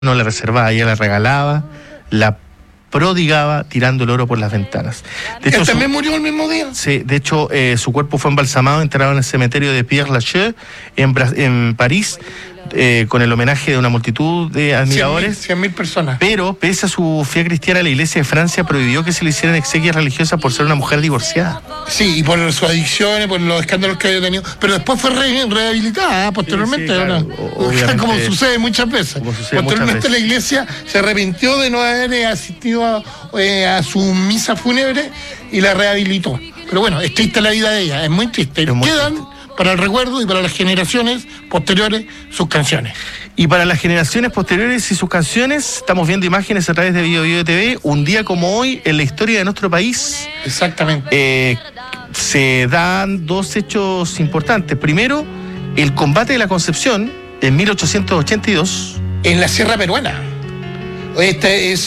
no la reservaba, ella la regalaba, la prodigaba tirando el oro por las ventanas. De hecho, también murió el mismo día. Sí, de hecho, su cuerpo fue embalsamado, enterrado en el cementerio de Père Lachaise, en París, con el homenaje de una multitud de admiradores. 100.000 personas. Pero, pese a su fe cristiana, la Iglesia de Francia prohibió que se le hicieran exequias religiosas por ser una mujer divorciada. Sí, y por sus adicciones, por los escándalos que había tenido. Pero después fue rehabilitada posteriormente. Sí, claro, como sucede muchas veces. Posteriormente la Iglesia se arrepintió de no haber asistido a su misa fúnebre y la rehabilitó. Pero bueno, es triste la vida de ella, es muy triste. Quedan para el recuerdo y para las generaciones posteriores sus canciones. Y para las generaciones posteriores y sus canciones, estamos viendo imágenes a través de Bio TV. Un día como hoy, en la historia de nuestro país, exactamente, se dan dos hechos importantes. Primero, el combate de la Concepción en 1882. En la Sierra Peruana. Esta es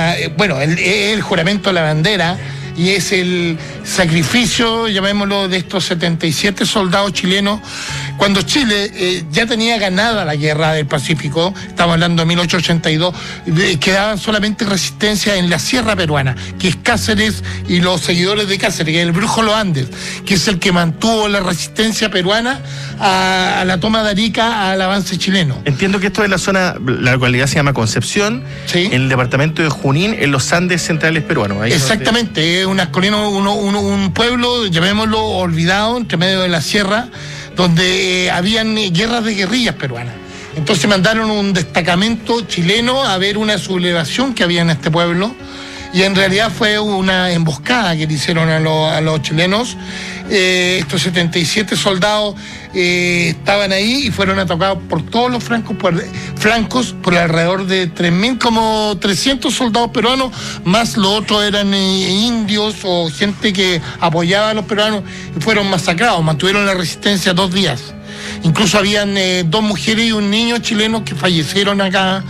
el juramento a la bandera. Y es el sacrificio, llamémoslo, de estos 77 soldados chilenos, cuando Chile ya tenía ganada la guerra del Pacífico, estamos hablando de 1882, quedaba solamente resistencia en la Sierra Peruana, que es Cáceres y los seguidores de Cáceres, que es el Brujo Los Andes, que es el que mantuvo la resistencia peruana a la toma de Arica, al avance chileno. Entiendo que esto es la zona, la localidad se llama Concepción, ¿sí?, en el departamento de Junín, en los Andes centrales peruanos. Ahí exactamente, es una colina, un pueblo, llamémoslo, olvidado, entre medio de la sierra, donde habían guerras de guerrillas peruanas. Entonces mandaron un destacamento chileno a ver una sublevación que había en este pueblo, y en realidad fue una emboscada que le hicieron a los chilenos. Estos 77 soldados estaban ahí y fueron atacados por todos los flancos por alrededor de 3.000, como 300 soldados peruanos, más los otros eran indios o gente que apoyaba a los peruanos, y fueron masacrados. Mantuvieron la resistencia 2 días. Incluso habían 2 mujeres y un niño chileno que fallecieron acá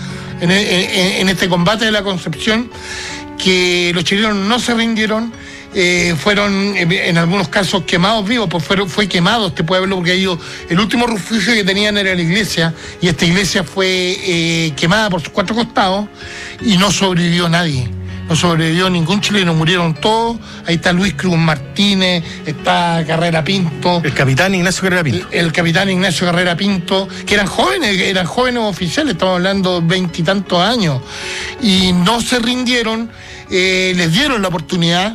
en este combate de la Concepción, que los chilenos no se rindieron. Fueron en algunos casos quemados vivos, pues fue quemado este pueblo, porque ellos, el último refugio que tenían era la iglesia, y esta iglesia fue quemada por sus 4 costados, y no sobrevivió nadie. No sobrevivió ningún chileno, murieron todos. Ahí está Luis Cruz Martínez, está Carrera Pinto. El capitán Ignacio Carrera Pinto. El capitán Ignacio Carrera Pinto, que eran jóvenes oficiales, estamos hablando de 20 y tantos años. Y no se rindieron, les dieron la oportunidad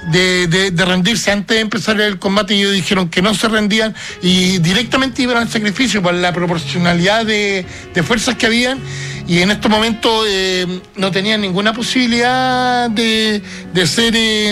de rendirse antes de empezar el combate, y ellos dijeron que no se rendían y directamente iban al sacrificio por la proporcionalidad de fuerzas que habían, y en estos momentos no tenían ninguna posibilidad de ser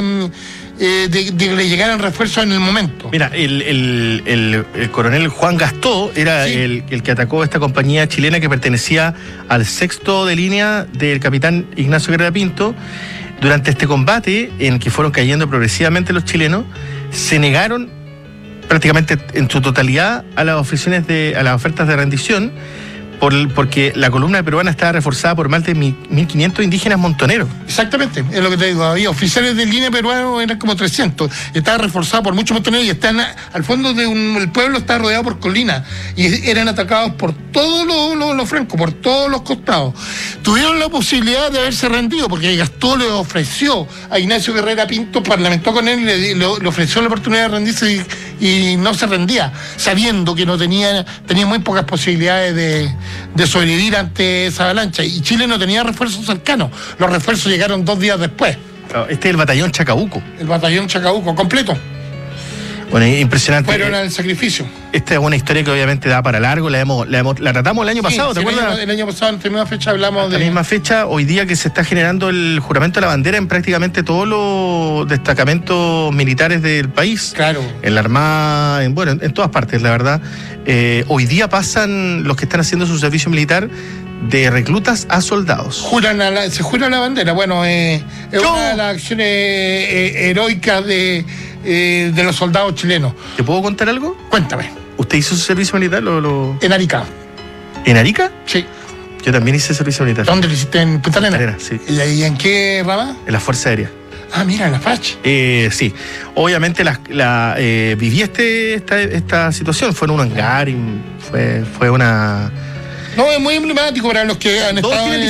de que le llegaran refuerzos en el momento. Mira, el coronel Juan Gastó era sí, el que atacó esta compañía chilena que pertenecía al 6º de línea del capitán Ignacio Carrera Pinto. Durante este combate, en que fueron cayendo progresivamente los chilenos, se negaron prácticamente en su totalidad a las ofertas de rendición, porque la columna peruana estaba reforzada por más de 1.500 indígenas montoneros. Exactamente, es lo que te digo. Había oficiales de línea peruanos, eran como 300. Estaba reforzado por muchos montoneros, y están al fondo el pueblo está rodeado por colinas, y eran atacados por todos los francos, por todos los costados. Tuvieron la posibilidad de haberse rendido, porque Gastón le ofreció a Ignacio Carrera Pinto, parlamentó con él y le ofreció la oportunidad de rendirse, y no se rendía, sabiendo que no tenía muy pocas posibilidades de sobrevivir ante esa avalancha, y Chile no tenía refuerzos cercanos. Los refuerzos llegaron 2 días después. Este es el batallón Chacabuco. El batallón Chacabuco, completo. Bueno, impresionante. Fueron al sacrificio. Esta es una historia que obviamente da para largo, la tratamos el año pasado, ¿te acuerdas? El año pasado, en la misma fecha, hablamos de... la misma fecha, hoy día que se está generando el juramento de la bandera en prácticamente todos los destacamentos militares del país. Claro. En la Armada, en todas partes, la verdad. Hoy día pasan los que están haciendo su servicio militar de reclutas a soldados. Se juran la bandera. Bueno, es una de las acciones heroicas de los soldados chilenos. ¿Te puedo contar algo? Cuéntame. ¿Usted hizo su servicio militar? En Arica. ¿En Arica? Sí. Yo también hice servicio militar. ¿Dónde lo hiciste? ¿En Punta Arenas? Sí. ¿Y en qué rama? En la Fuerza Aérea. Ah, mira, en la FACH. Sí. Obviamente viví esta situación. Fue en un hangar y fue una No, es muy emblemático para los que han Todos estado tienen